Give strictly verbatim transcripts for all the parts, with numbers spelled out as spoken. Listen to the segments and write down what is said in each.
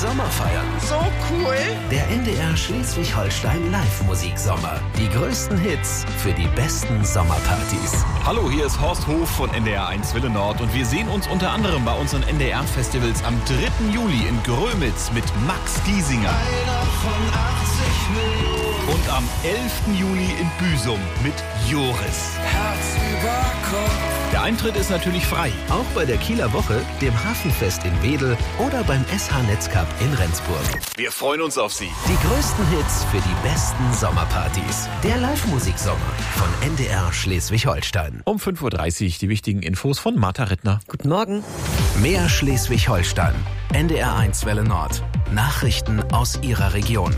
Sommer feiern. So cool. Der N D R Schleswig-Holstein Live-Musiksommer. Die größten Hits für die besten Sommerpartys. Hallo, hier ist Horst Hof von N D R eins Welle Nord und wir sehen uns unter anderem bei unseren N D R-Festivals am dritten Juli in Grömitz mit Max Giesinger. Einer von achtzig Millionen. Und am elften Juli in Büsum mit Joris. Herz über Kopf. Der Eintritt ist natürlich frei. Auch bei der Kieler Woche, dem Hafenfest in Wedel oder beim S H-Netzcup in Rendsburg. Wir freuen uns auf Sie. Die größten Hits für die besten Sommerpartys. Der Live-Musiksommer von N D R Schleswig-Holstein. Um fünf Uhr dreißig die wichtigen Infos von Martha Rittner. Guten Morgen. Mehr Schleswig-Holstein. N D R eins Welle Nord. Nachrichten aus Ihrer Region.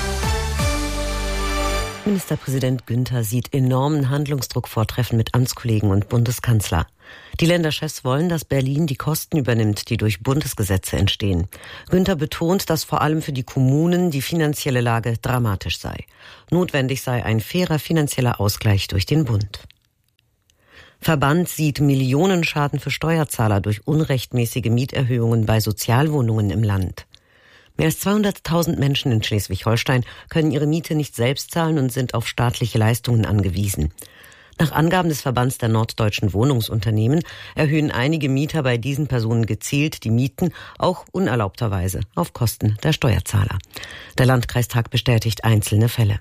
Ministerpräsident Günther sieht enormen Handlungsdruck vor Treffen mit Amtskollegen und Bundeskanzler. Die Länderchefs wollen, dass Berlin die Kosten übernimmt, die durch Bundesgesetze entstehen. Günther betont, dass vor allem für die Kommunen die finanzielle Lage dramatisch sei. Notwendig sei ein fairer finanzieller Ausgleich durch den Bund. Verband sieht Millionenschaden für Steuerzahler durch unrechtmäßige Mieterhöhungen bei Sozialwohnungen im Land. Mehr als zweihunderttausend Menschen in Schleswig-Holstein können ihre Miete nicht selbst zahlen und sind auf staatliche Leistungen angewiesen. Nach Angaben des Verbands der norddeutschen Wohnungsunternehmen erhöhen einige Mieter bei diesen Personen gezielt die Mieten, auch unerlaubterweise, auf Kosten der Steuerzahler. Der Landkreistag bestätigt einzelne Fälle.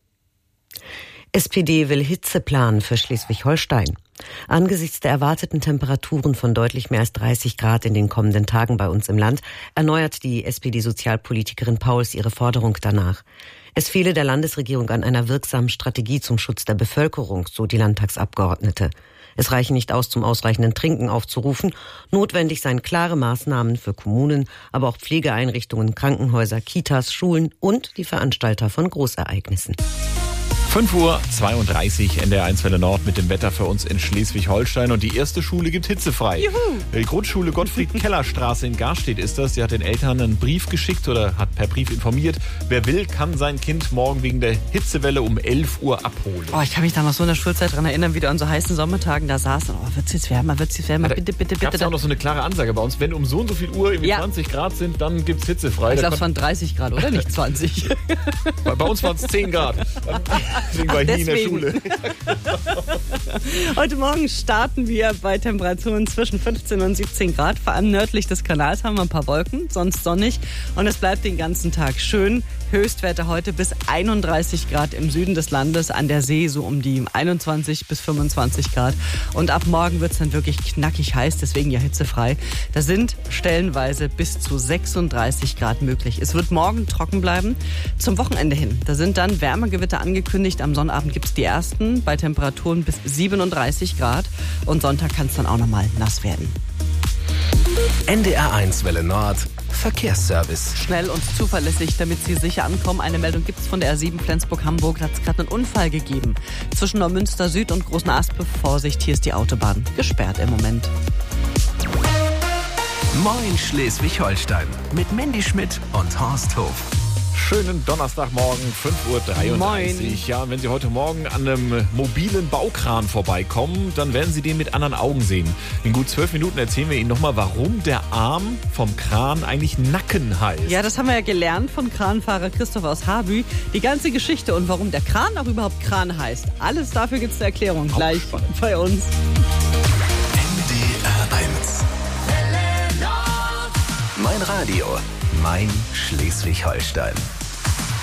S P D will Hitzeplan für Schleswig-Holstein. Angesichts der erwarteten Temperaturen von deutlich mehr als dreißig Grad in den kommenden Tagen bei uns im Land erneuert die S P D-Sozialpolitikerin Pauls ihre Forderung danach. Es fehle der Landesregierung an einer wirksamen Strategie zum Schutz der Bevölkerung, so die Landtagsabgeordnete. Es reiche nicht aus, zum ausreichenden Trinken aufzurufen. Notwendig seien klare Maßnahmen für Kommunen, aber auch Pflegeeinrichtungen, Krankenhäuser, Kitas, Schulen und die Veranstalter von Großereignissen. fünf Uhr zweiunddreißig, N D R eins Welle Nord mit dem Wetter für uns in Schleswig-Holstein. Und die erste Schule gibt hitzefrei. Juhu. Die Grundschule Gottfried-Keller-Straße in Garstedt ist das. Sie hat den Eltern einen Brief geschickt oder hat per Brief informiert. Wer will, kann sein Kind morgen wegen der Hitzewelle um elf Uhr abholen. Oh, ich kann mich da noch so in der Schulzeit daran erinnern, wie du an so heißen Sommertagen da saß. Oh, wird's jetzt wärmer, wird's jetzt wärmer, Ja, bitte, bitte, Gab bitte. es ja auch noch so eine klare Ansage bei uns. Wenn um so und so viel Uhr irgendwie Ja. zwanzig Grad sind, dann gibt's hitzefrei. Ich Da glaube, es waren dreißig Grad, oder? Nicht zwanzig. Bei, bei uns waren es zehn Grad. Deswegen war ich nie in der deswegen. Schule. Heute Morgen starten wir bei Temperaturen zwischen fünfzehn und siebzehn Grad. Vor allem nördlich des Kanals haben wir ein paar Wolken, sonst sonnig. Und es bleibt den ganzen Tag schön. Höchstwerte heute bis einunddreißig Grad im Süden des Landes, an der See so um die einundzwanzig bis fünfundzwanzig Grad. Und ab morgen wird es dann wirklich knackig heiß, deswegen ja hitzefrei. Da sind stellenweise bis zu sechsunddreißig Grad möglich. Es wird morgen trocken bleiben. Zum Wochenende hin, da sind dann Wärmegewitter angekündigt. Am Sonnabend gibt es die ersten bei Temperaturen bis siebenunddreißig Grad. Und Sonntag kann es dann auch nochmal nass werden. N D R eins Welle Nord. Verkehrsservice. Schnell und zuverlässig, damit Sie sicher ankommen. Eine Meldung gibt es von der R sieben Flensburg-Hamburg. Da hat es gerade einen Unfall gegeben. Zwischen Neumünster Süd und Großen Aspe. Vorsicht, hier ist die Autobahn gesperrt im Moment. Moin Schleswig-Holstein. Mit Mandy Schmidt und Horst Hof. Schönen Donnerstagmorgen, fünf Uhr dreiunddreißig. Moin. Ja, und wenn Sie heute Morgen an einem mobilen Baukran vorbeikommen, dann werden Sie den mit anderen Augen sehen. In gut zwölf Minuten erzählen wir Ihnen nochmal, warum der Arm vom Kran eigentlich Nacken heißt. Ja, das haben wir ja gelernt von Kranfahrer Christoph aus Habü. Die ganze Geschichte und warum der Kran auch überhaupt Kran heißt. Alles dafür gibt es eine Erklärung gleich spannend. bei uns. N D R eins. Mein Radio. Mein Schleswig-Holstein.